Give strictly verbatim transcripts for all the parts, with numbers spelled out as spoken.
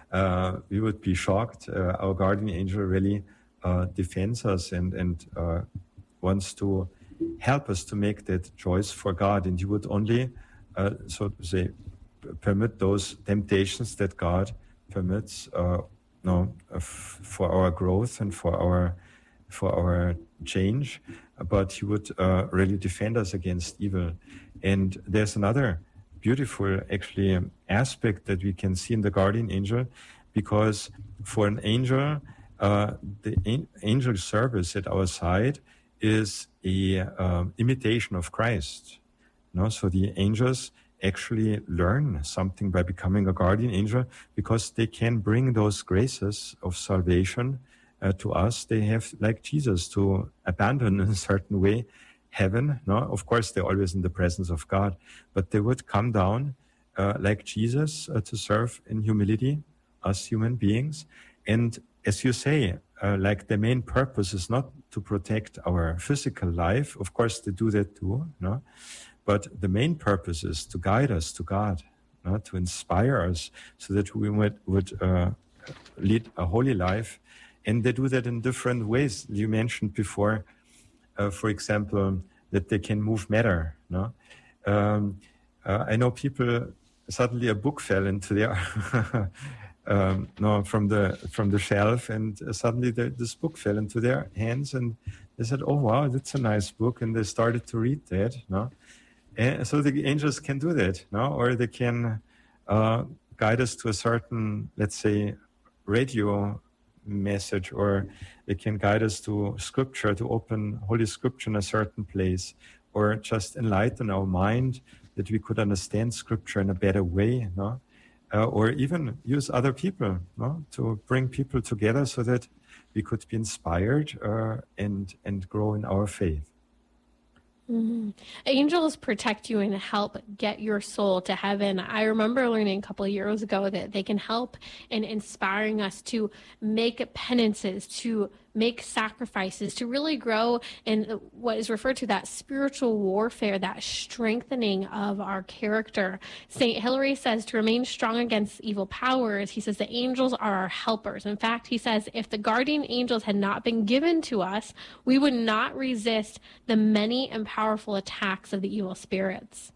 uh, we would be shocked. Uh, our guardian angel really uh, defends us and, and uh, wants to help us to make that choice for God. And he would only, uh, so to say, permit those temptations that God permits uh, no, uh, f- for our growth and for our for our change, but he would uh, really defend us against evil. And there's another beautiful, actually, aspect that we can see in the guardian angel, because for an angel, uh, the an- angel service at our side is a um, imitation of Christ. No, so the angels actually learn something by becoming a guardian angel, because they can bring those graces of salvation uh, to us. They have, like Jesus, to abandon in a certain way heaven. No, of course they're always in the presence of God, but they would come down uh, like Jesus uh, to serve in humility, us human beings. And as you say, uh, like the main purpose is not to protect our physical life. Of course they do that too, no? But the main purpose is to guide us to God, no? To inspire us so that we would, would uh, lead a holy life. And they do that in different ways. You mentioned before, uh, for example, that they can move matter. No, um, uh, I know people. Suddenly, a book fell into their um, no from the from the shelf, and uh, suddenly the, this book fell into their hands, and they said, "Oh wow, that's a nice book," and they started to read that. No, and so the angels can do that. No, or they can uh, guide us to a certain, let's say, radio message, or they can guide us to scripture, to open Holy Scripture in a certain place, or just enlighten our mind that we could understand Scripture in a better way, no? Uh, or even use other people, no? To bring people together so that we could be inspired uh, and and grow in our faith. Mm-hmm. Angels protect you and help get your soul to heaven. I remember learning a couple of years ago that they can help in inspiring us to make penances, to make sacrifices, to really grow in what is referred to that spiritual warfare, that strengthening of our character. Saint Hilary says to remain strong against evil powers, he says the angels are our helpers. In fact, he says if the guardian angels had not been given to us, we would not resist the many and powerful attacks of the evil spirits.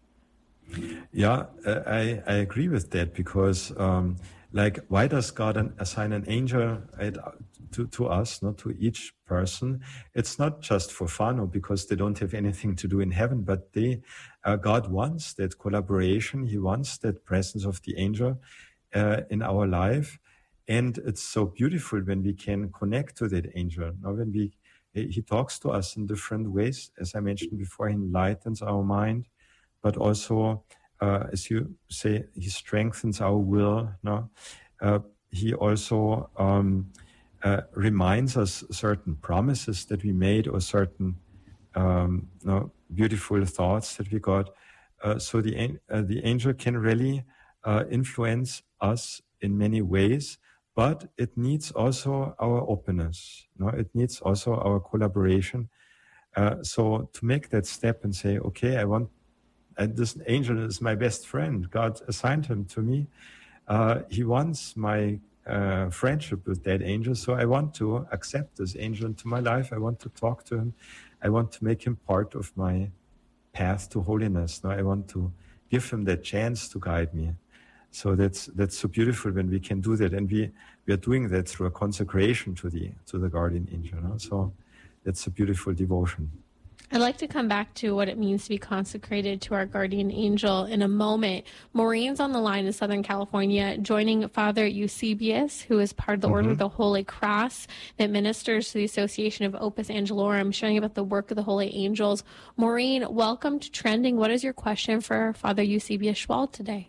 Yeah, uh, I, I agree with that, because um, like, why does God an, assign an angel at, to, to us, not to each person? It's not just for fun or because they don't have anything to do in heaven, but they, uh, God wants that collaboration. He wants that presence of the angel uh, in our life. And it's so beautiful when we can connect to that angel. Now, when we, he talks to us in different ways. As I mentioned before, he enlightens our mind, but also, uh, as you say, he strengthens our will. No, uh, he also um, uh, reminds us certain promises that we made, or certain um, no, beautiful thoughts that we got. Uh, so the uh, the angel can really uh, influence us in many ways, but it needs also our openness. No, it needs also our collaboration. Uh, so to make that step and say, okay, I want. And this angel is my best friend. God assigned him to me. Uh, he wants my uh, friendship with that angel. So I want to accept this angel into my life. I want to talk to him. I want to make him part of my path to holiness. Now I want to give him that chance to guide me. So that's that's so beautiful when we can do that, and we we are doing that through a consecration to the to the guardian angel. No? So that's a beautiful devotion. I'd like to come back to what it means to be consecrated to our guardian angel in a moment. Maureen's on the line in Southern California, joining Father Eusebius, who is part of the mm-hmm. Order of the Holy Cross that ministers to the Association of Opus Angelorum, sharing about the work of the Holy Angels. Maureen, welcome to Trending. What is your question for Father Eusebius Schwald today?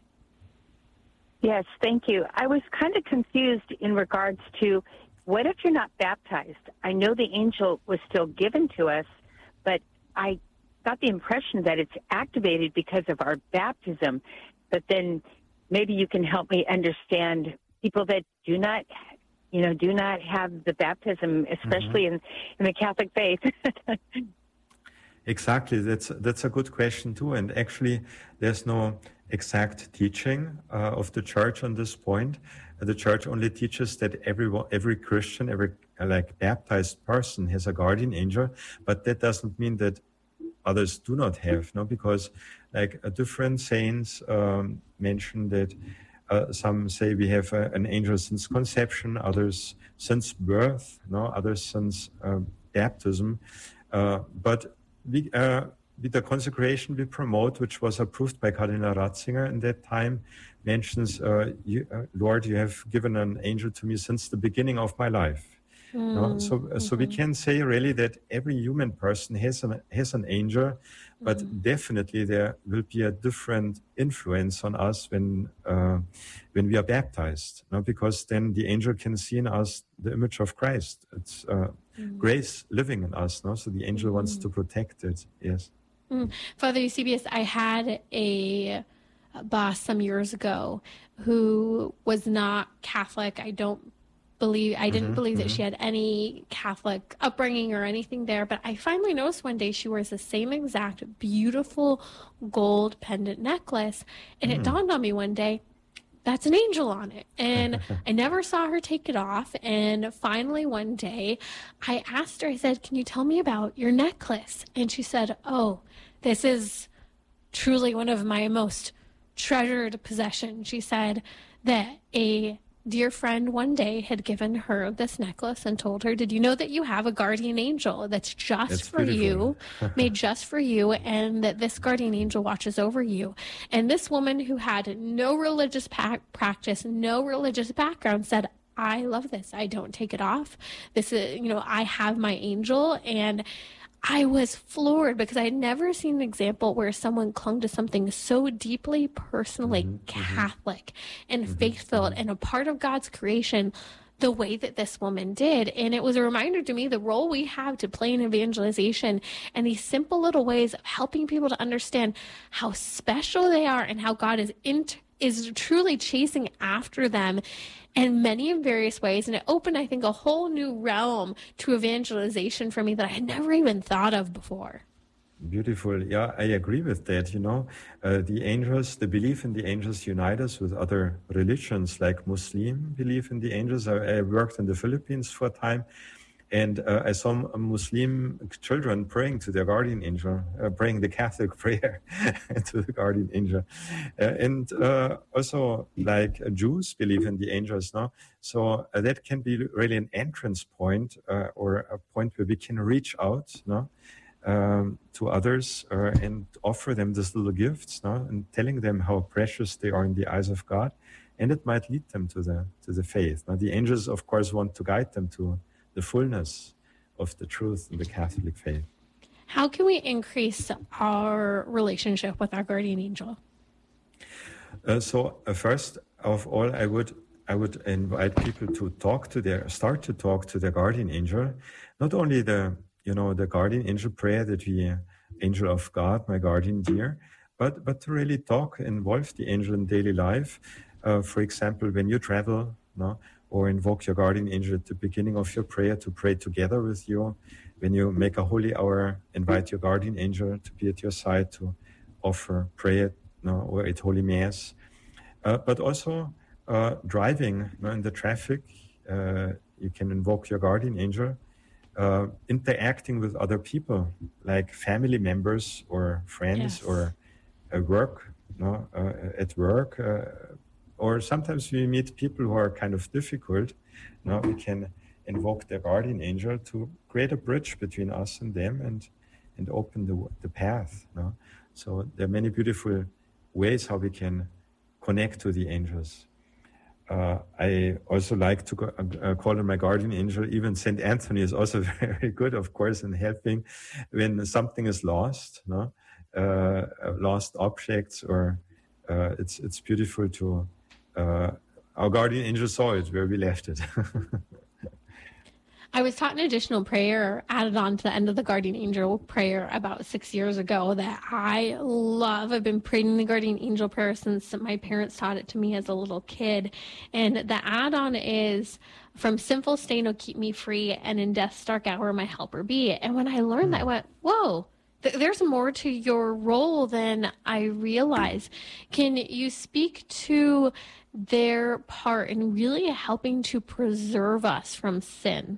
Yes, thank you. I was kind of confused in regards to, what if you're not baptized? I know the angel was still given to us, but I got the impression that it's activated because of our baptism. But then maybe you can help me understand people that do not, you know, do not have the baptism, especially mm-hmm. in, in the Catholic faith. Exactly. That's that's a good question too. And actually, there's no exact teaching uh, of the Church on this point. the church only teaches that every every Christian, every uh, like baptized person has a guardian angel, but that doesn't mean that others do not have, no, because like uh, different saints um, mention that uh, some say we have uh, an angel since conception, others since birth, no, others since uh, baptism, uh, but we. Uh, with the consecration we promote, which was approved by Cardinal Ratzinger in that time, mentions, uh, you, uh, Lord, you have given an angel to me since the beginning of my life. Mm, no? So, mm-hmm. so we can say really that every human person has an, has an angel, but mm. definitely there will be a different influence on us when uh, when we are baptized, no? Because then the angel can see in us the image of Christ. It's uh, mm. grace living in us, no? So the angel mm. wants to protect it, yes. Mm. Father Eusebius, I had a boss some years ago who was not Catholic. I don't believe, I didn't mm-hmm, believe mm-hmm. that she had any Catholic upbringing or anything there, but I finally noticed one day she wears the same exact beautiful gold pendant necklace, and mm. it dawned on me one day, that's an angel on it. And I never saw her take it off. And finally one day I asked her, I said, can you tell me about your necklace? And she said, oh, this is truly one of my most treasured possessions. She said that a dear friend one day had given her this necklace and told her, did you know that you have a guardian angel that's just that's for beautiful. you, made just for you, and that this guardian angel watches over you? And this woman who had no religious pa- practice, no religious background said, I love this. I don't take it off. This is, you know, I have my angel. And I was floored because I had never seen an example where someone clung to something so deeply personally mm-hmm, Catholic and mm-hmm, faith-filled mm-hmm. and a part of God's creation the way that this woman did. And it was a reminder to me the role we have to play in evangelization and these simple little ways of helping people to understand how special they are and how God is int- is truly chasing after them in many and various ways. And it opened, I think, a whole new realm to evangelization for me that I had never even thought of before. Beautiful. Yeah, I agree with that. You know, uh, the angels, the belief in the angels unite us with other religions, like Muslim belief in the angels. I, I worked in the Philippines for a time, and uh, I saw Muslim children praying to their guardian angel, uh, praying the Catholic prayer to the guardian angel. Uh, and uh, also, like uh, Jews believe in the angels now. So uh, that can be really an entrance point uh, or a point where we can reach out no, um, to others uh, and offer them these little gifts no, and telling them how precious they are in the eyes of God. And it might lead them to the, to the faith. Now, the angels, of course, want to guide them to the fullness of the truth in the Catholic faith. How can we increase our relationship with our guardian angel? Uh, so uh, first of all, I would I would invite people to talk to their start to talk to their guardian angel. Not only the you know the guardian angel prayer that we angel of God, my guardian dear, but but to really talk, involve the angel in daily life. Uh, for example, when you travel, no. or invoke your guardian angel at the beginning of your prayer to pray together with you. When you make a holy hour, invite your guardian angel to be at your side to offer prayer no, or at Holy Mass. Uh, but also uh, driving no, in the traffic, uh, you can invoke your guardian angel. Uh, interacting with other people, like family members or friends yes. or uh, work, no, uh, at work, uh, or sometimes we meet people who are kind of difficult. Now we can invoke their guardian angel to create a bridge between us and them and and open the the path. No? So there are many beautiful ways how we can connect to the angels. Uh, I also like to go, uh, call on my guardian angel. Even Saint Anthony is also very good, of course, in helping when something is lost, no? uh, lost objects, or uh, it's it's beautiful to. Uh, our guardian angel saw it where we left it. I was taught an additional prayer added on to the end of the guardian angel prayer about six years ago that I love. I've been praying the guardian angel prayer since my parents taught it to me as a little kid. And the add-on is, from sinful stain, oh, keep me free, and in death's dark hour, my helper be. And when I learned mm. that, I went, whoa, th- there's more to your role than I realize. Can you speak to their part in really helping to preserve us from sin?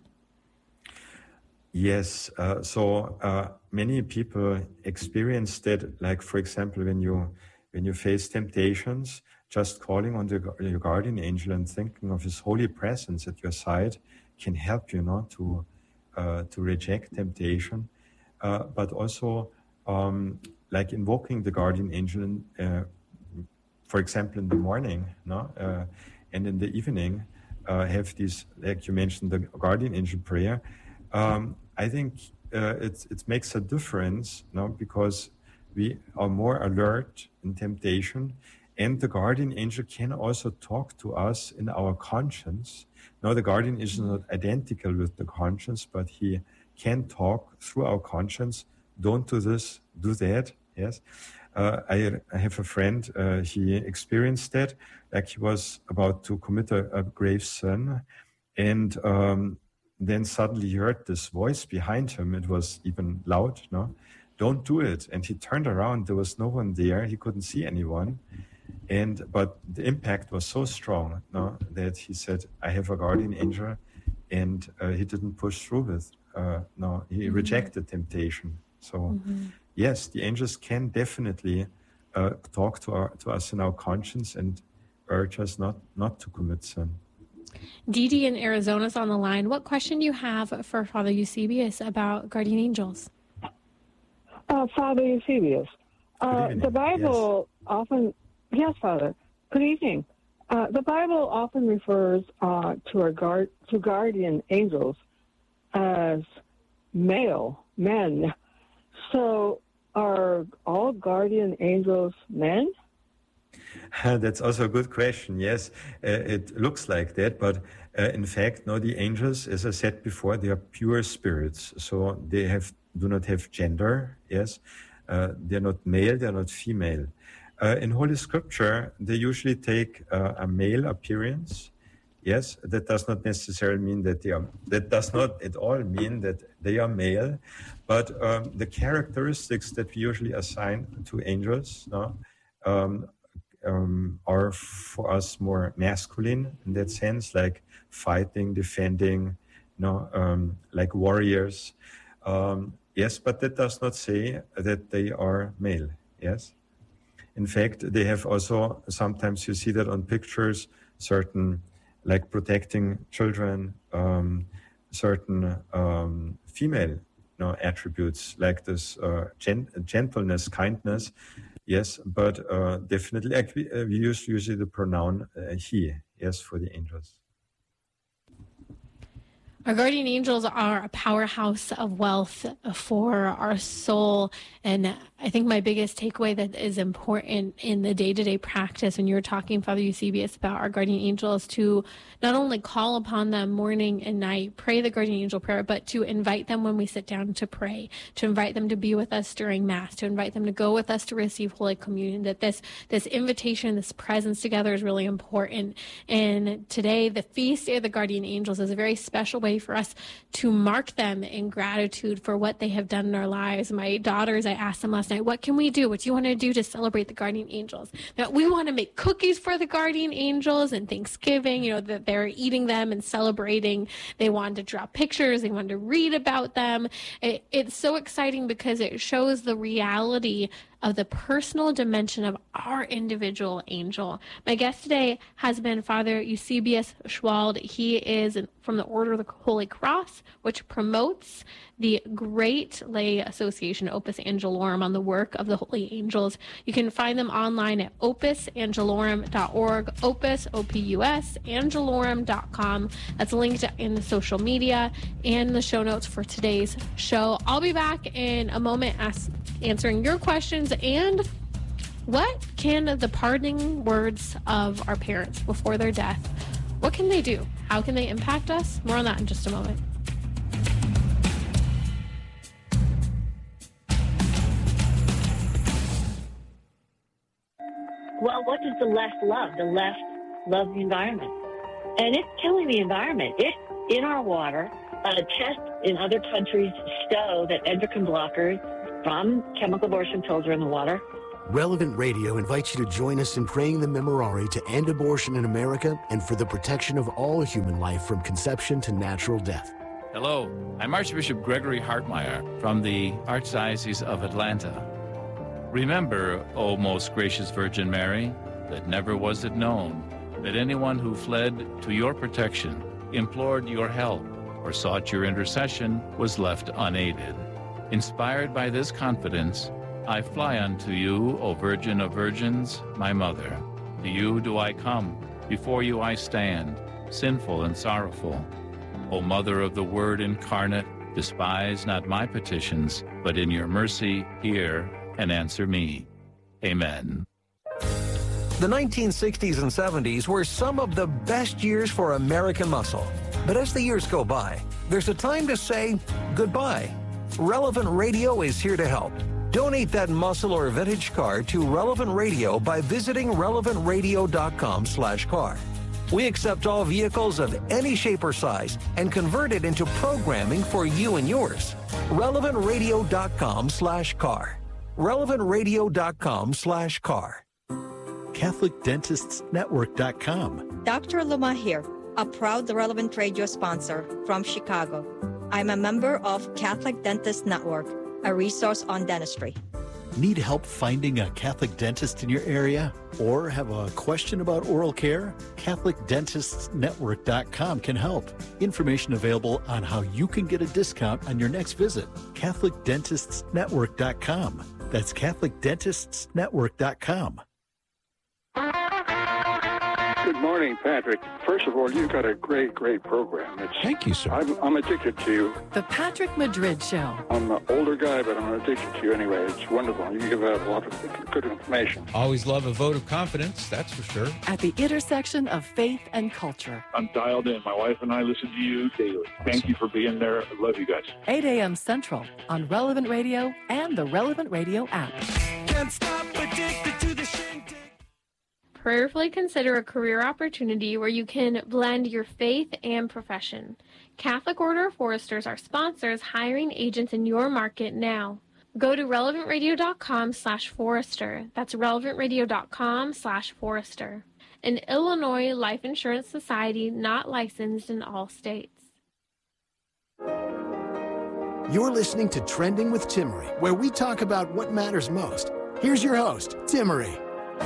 Yes. Uh, so uh, many people experience that. Like, for example, when you when you face temptations, just calling on the, your guardian angel and thinking of his holy presence at your side can help you, know, to uh, to reject temptation. Uh, but also, um, like invoking the guardian angel, uh, for example, in the morning, no, uh, and in the evening, uh, have these, like you mentioned, the guardian angel prayer. Um, I think uh, it it makes a difference, no, because we are more alert in temptation, and the guardian angel can also talk to us in our conscience. Now, the guardian is not identical with the conscience, but he can talk through our conscience. Don't do this, do that. Yes. Uh, I, I have a friend, uh, he experienced that, like he was about to commit a, a grave sin, and um, then suddenly he heard this voice behind him. It was even loud, no? Don't do it. And he turned around, there was no one there, he couldn't see anyone. And but the impact was so strong, no, that he said, I have a guardian angel, and uh, he didn't push through with, uh, no, he mm-hmm. rejected temptation. So mm-hmm. yes, the angels can definitely uh, talk to our, to us in our conscience and urge us not, not to commit sin. Dee Dee in Arizona is on the line. What question do you have for Father Eusebius about guardian angels? Uh, Father Eusebius, uh, the Bible yes. often, yes, Father, good evening. Uh, the Bible often refers uh, to our guard to guardian angels as male men. So, are all guardian angels men? That's also a good question. Yes, uh, it looks like that, but uh, in fact, no. The angels, as I said before, they are pure spirits, so they have do not have gender. Yes, uh, they are not male, they are not female. Uh, in Holy Scripture, they usually take uh, a male appearance. Yes, that does not necessarily mean that they are. That does not at all mean that they are male, but um, the characteristics that we usually assign to angels, no, um, um, are for us more masculine in that sense, like fighting, defending, you know, um, like warriors. Um, yes, but that does not say that they are male. Yes. In fact, they have also, sometimes you see that on pictures, certain, like protecting children, um, certain um, female you know, attributes, like this uh, gent- gentleness, kindness. Yes, but uh, definitely, like we, uh, we use usually the pronoun uh, he, yes, for the angels. Our guardian angels are a powerhouse of wealth for our soul. And I think my biggest takeaway that is important in the day-to-day practice when you're talking, Father Eusebius, about our guardian angels, to not only call upon them morning and night, pray the guardian angel prayer, but to invite them when we sit down to pray, to invite them to be with us during Mass, to invite them to go with us to receive Holy Communion, that this, this invitation, this presence together is really important. And today, the feast day of the guardian angels is a very special way for us to mark them in gratitude for what they have done in our lives. My daughters, I asked them last night, what can we do? What do you want to do to celebrate the guardian angels? Now, we want to make cookies for the guardian angels and Thanksgiving, you know, that they're eating them and celebrating. They wanted to draw pictures. They wanted to read about them. It, it's so exciting because it shows the reality of the personal dimension of our individual angel. My guest today has been Father Eusebius Schwald. He is from the Order of the Holy Cross, which promotes the great lay association Opus Angelorum on the work of the holy angels. You can find them online at opus angelorum dot org, opus, O P U S, angelorum dot com. That's linked in the social media and the show notes for today's show. I'll be back in a moment as, answering your questions. And what can the pardoning words of our parents before their death, what can they do? How can they impact us? More on that in just a moment. Well, what does the left love? The left loves the environment. And it's killing the environment. It's in our water. Uh, tests in other countries show that endocrine blockers from chemical abortion pills are in the water. Relevant Radio invites you to join us in praying the Memorare to end abortion in America and for the protection of all human life from conception to natural death. Hello, I'm Archbishop Gregory Hartmeyer from the Archdiocese of Atlanta. Remember, O most gracious Virgin Mary, that never was it known that anyone who fled to your protection, implored your help, or sought your intercession was left unaided. Inspired by this confidence, I fly unto you, O Virgin of Virgins, my Mother. To you do I come, before you I stand, sinful and sorrowful. O Mother of the Word incarnate, despise not my petitions, but in your mercy hear and answer me. Amen. The nineteen sixties and seventies were some of the best years for American muscle. But as the years go by, there's a time to say goodbye. Relevant Radio is here to help. Donate that muscle or vintage car to Relevant Radio by visiting relevant radio dot com slash car. We accept all vehicles of any shape or size and convert it into programming for you and yours. relevant radio dot com slash car. relevant radio dot com slash car. Catholic Dentists Network dot com. Doctor Luma here, a proud Relevant Radio sponsor from Chicago. I'm a member of Catholic Dentists Network, a resource on dentistry. Need help finding a Catholic dentist in your area? Or have a question about oral care? Catholic Dentists Network dot com can help. Information available on how you can get a discount on your next visit. Catholic Dentists Network dot com. That's Catholic Dentists Network dot com. Good morning, Patrick. First of all, you've got a great, great program. It's, Thank you, sir. I'm, I'm addicted to you. The Patrick Madrid Show. I'm an older guy, but I'm addicted to you anyway. It's wonderful. You give out a lot of good information. Always love a vote of confidence, that's for sure. At the intersection of faith and culture. I'm dialed in. My wife and I listen to you daily. Awesome. Thank you for being there. I love you guys. eight a.m. Central on Relevant Radio and the Relevant Radio app. Can't stop addicted to the shindig. Prayerfully consider a career opportunity where you can blend your faith and profession. Catholic Order of Foresters are sponsors hiring agents in your market now. Go to relevant radio dot com slash forester. That's relevant radio dot com slash forester. An Illinois Life Insurance Society not licensed in all states. You're listening to Trending with Timmerie, where we talk about what matters most. Here's your host, Timmerie.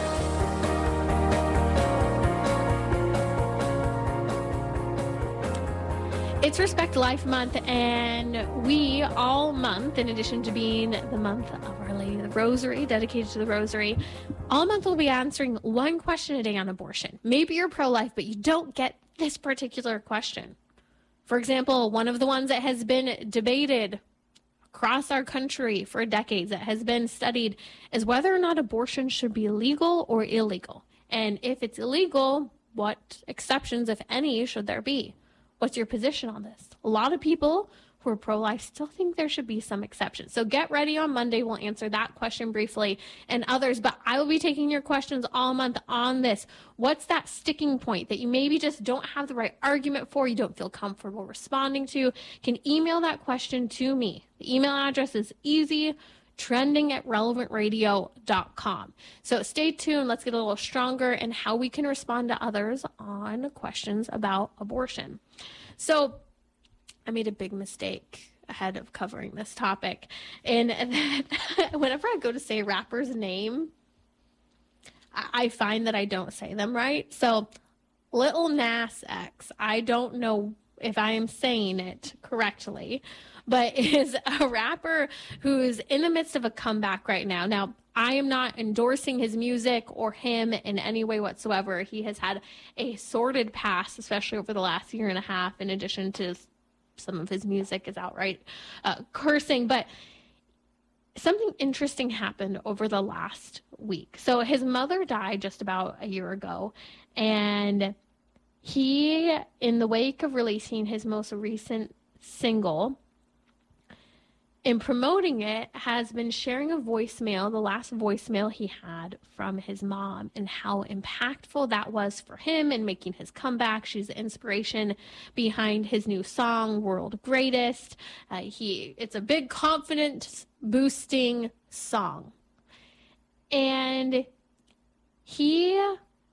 It's Respect Life Month, and we all month, in addition to being the month of Our Lady of the Rosary, dedicated to the Rosary, all month we'll be answering one question a day on abortion. Maybe you're pro-life, but you don't get this particular question. For example, one of the ones that has been debated across our country for decades, that has been studied, is whether or not abortion should be legal or illegal. And if it's illegal, what exceptions, if any, should there be? What's your position on this? A lot of people who are pro-life still think there should be some exceptions. So get ready on Monday. We'll answer that question briefly and others, but I will be taking your questions all month on this. What's that sticking point that you maybe just don't have the right argument for, you don't feel comfortable responding to? You can email that question to me. The email address is easy, trending at relevant radio dot com. So stay tuned. Let's get a little stronger in how we can respond to others on questions about abortion. So I made a big mistake ahead of covering this topic. And that whenever I go to say a rapper's name, I find that I don't say them right. So Lil Nas X, I don't know if I am saying it correctly, but is a rapper who's in the midst of a comeback right now. Now, I am not endorsing his music or him in any way whatsoever. He has had a sordid past, especially over the last year and a half, in addition to some of his music is outright uh, cursing. But something interesting happened over the last week. So his mother died just about a year ago, and he, in the wake of releasing his most recent single, in promoting it, has been sharing a voicemail, the last voicemail he had from his mom, and how impactful that was for him in making his comeback. She's the inspiration behind his new song, World Greatest. Uh, he, it's a big confidence boosting song. And he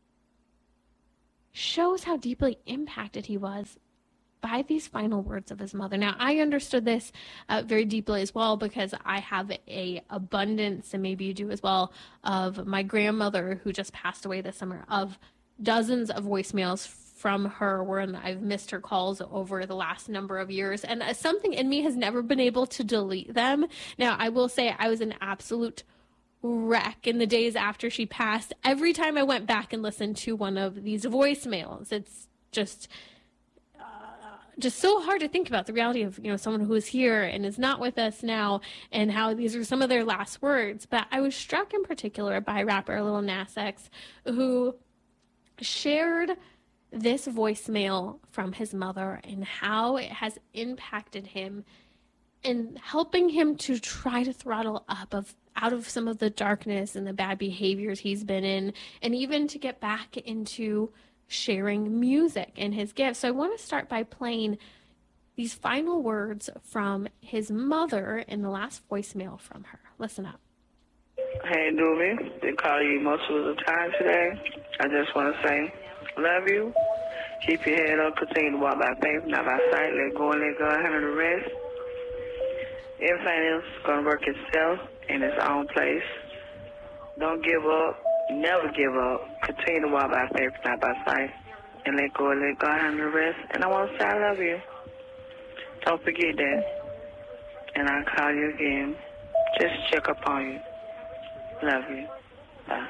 shows how deeply impacted he was by these final words of his mother. Now, I understood this uh, very deeply as well, because I have a abundance, and maybe you do as well, of my grandmother who just passed away this summer, of dozens of voicemails from her when I've missed her calls over the last number of years. And uh, something in me has never been able to delete them. Now, I will say I was an absolute wreck in the days after she passed. Every time I went back and listened to one of these voicemails, it's just uh, just so hard to think about the reality of, you know, someone who is here and is not with us now, and how these are some of their last words. But I was struck in particular by rapper Lil Nas X, who shared this voicemail from his mother and how it has impacted him in helping him to try to throttle up of out of some of the darkness and the bad behaviors he's been in, and even to get back into sharing music and his gifts. So I want to start by playing these final words from his mother in the last voicemail from her. Listen up. Hey, Doobie. They call you most of the time today. I just want to say, love you. Keep your head up. Continue to walk by faith, not by sight. Let go and let God handle the rest. Everything else is going to work itself in its own place. Don't give up. Never give up. Continue to walk by faith, not by sight. And let go and let God handle the rest. And I want to say I love you. Don't forget that. And I'll call you again. Just check up on you. Love you. Bye.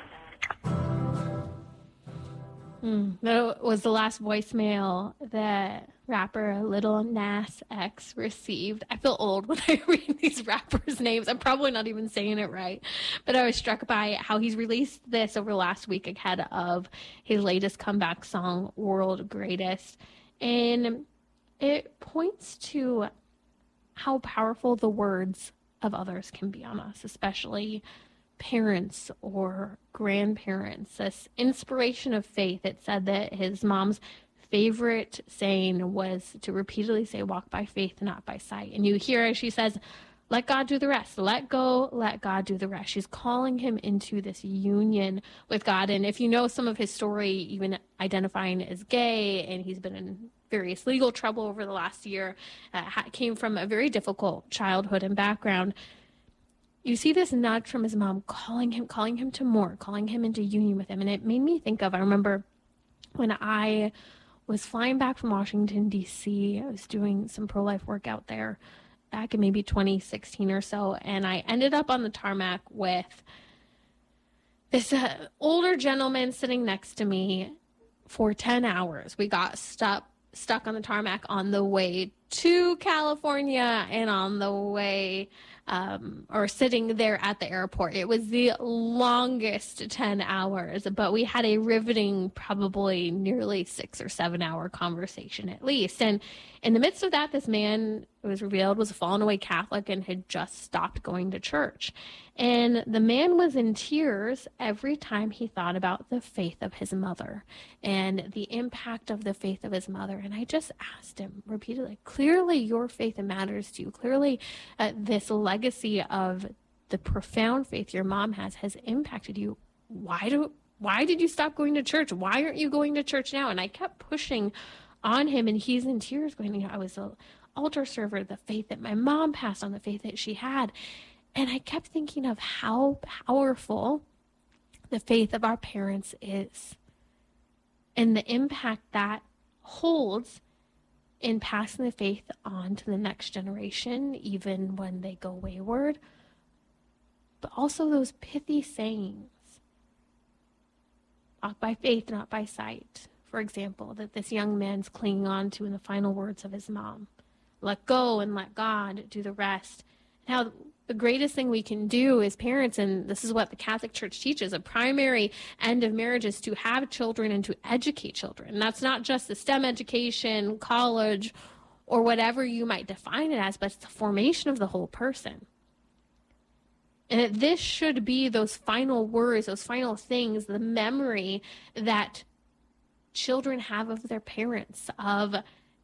Mm, that was the last voicemail that rapper Lil Nas X received. I feel old when I read these rappers' names. I'm probably not even saying it right. But I was struck by how he's released this over the last week ahead of his latest comeback song, World Greatest. And it points to how powerful the words of others can be on us, especially parents or grandparents. This inspiration of faith, it said that his mom's favorite saying was to repeatedly say, walk by faith, not by sight. And you hear as she says, let God do the rest. Let go, let God do the rest. She's calling him into this union with God. And if you know some of his story, even identifying as gay, and he's been in various legal trouble over the last year, uh, came from a very difficult childhood and background. You see this nudge from his mom calling him, calling him to more, calling him into union with him. And it made me think of, I remember when I was flying back from Washington, D C, I was doing some pro-life work out there back in maybe twenty sixteen or so. And I ended up on the tarmac with this uh, older gentleman sitting next to me for ten hours. We got stuck, stuck on the tarmac on the way to California and on the way um, or sitting there at the airport. It was the longest ten hours, but we had a riveting, probably nearly six or seven hour conversation at least. And in the midst of that, this man, it was revealed, was a fallen away Catholic and had just stopped going to church. And the man was in tears every time he thought about the faith of his mother and the impact of the faith of his mother. And I just asked him repeatedly, clearly your faith matters to you. Clearly uh, this legacy of the profound faith your mom has has impacted you. Why do why did you stop going to church? Why aren't you going to church now? And I kept pushing on him, and he's in tears going, you know, I was an altar server, the faith that my mom passed on, the faith that she had. And I kept thinking of how powerful the faith of our parents is and the impact that holds in passing the faith on to the next generation, even when they go wayward. But also those pithy sayings, walk by faith, not by sight. For example, that this young man's clinging on to in the final words of his mom. Let go and let God do the rest. And how the greatest thing we can do as parents, and this is what the Catholic Church teaches, a primary end of marriage is to have children and to educate children. And that's not just the STEM education, college, or whatever you might define it as, but it's the formation of the whole person. And that this should be those final words, those final things, the memory that children have of their parents, of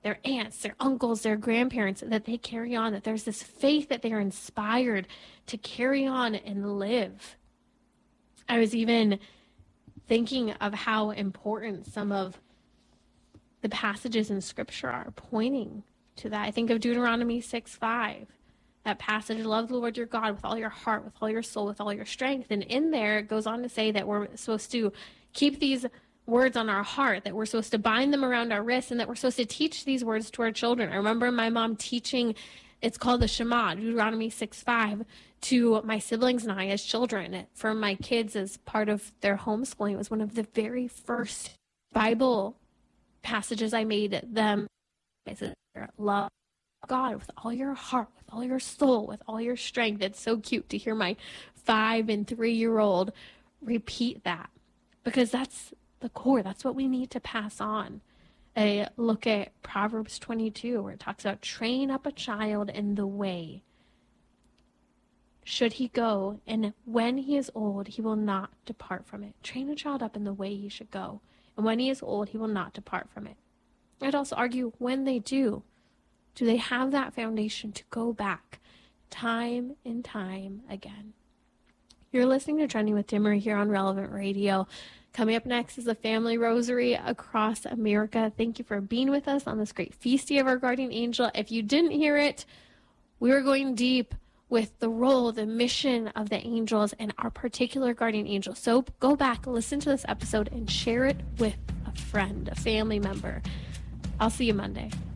their aunts, their uncles, their grandparents, that they carry on, that there's this faith that they are inspired to carry on and live. I was even thinking of how important some of the passages in Scripture are pointing to that. I think of Deuteronomy six five, that passage, love the Lord your God with all your heart, with all your soul, with all your strength. And in there, it goes on to say that we're supposed to keep these words on our heart, that we're supposed to bind them around our wrists, and that we're supposed to teach these words to our children. I remember my mom teaching, it's called the Shema, Deuteronomy six five, to my siblings and I as children. For my kids, as part of their homeschooling, it was one of the very first Bible passages I made them. I said, love God with all your heart, with all your soul, with all your strength. It's so cute to hear my five and three-year-old repeat that, because that's the core. That's what we need to pass on. A look at Proverbs twenty-two, where it talks about train up a child in the way should he go, and when he is old, he will not depart from it. Train a child up in the way he should go, and when he is old, he will not depart from it. I'd also argue, when they do, do they have that foundation to go back time and time again? You're listening to Trending with Timmerie here on Relevant Radio. Coming up next is the Family Rosary across America. Thank you for being with us on this great feasty of our guardian angel. If you didn't hear it, we were going deep with the role, the mission of the angels and our particular guardian angel. So go back, listen to this episode, and share it with a friend, a family member. I'll see you Monday.